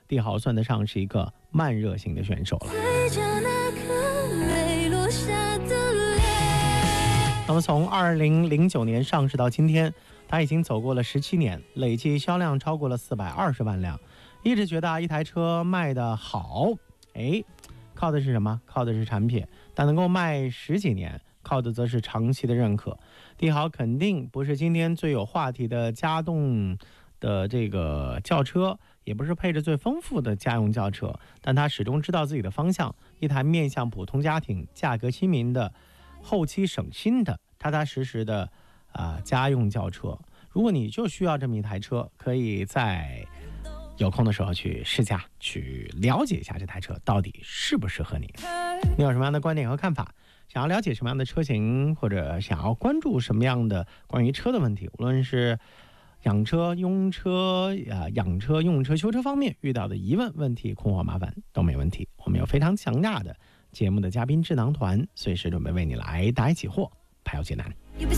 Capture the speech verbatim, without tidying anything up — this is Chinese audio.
帝豪算得上是一个慢热型的选手了。那么从二零零九年上市到今天，它已经走过了十七年，累计销量超过了四百二十万辆。一直觉得啊，一台车卖得好，哎，靠的是什么？靠的是产品。但能够卖十几年，靠的则是长期的认可。帝豪肯定不是今天最有话题的家动的这个轿车，也不是配置最丰富的家用轿车，但它始终知道自己的方向，一台面向普通家庭、价格亲民的、后期省心的、踏踏实实的啊、呃、家用轿车。如果你就需要这么一台车，可以在有空的时候去试驾，去了解一下这台车到底适不适合你。你有什么样的观点和看法？想要了解什么样的车型，或者想要关注什么样的关于车的问题，无论是养车、用车、呃、养车、用车、修车方面遇到的疑问、问题、困惑、麻烦都没问题。我们有非常强大的节目的嘉宾智囊团，随时准备为你来答疑解惑，排忧解难。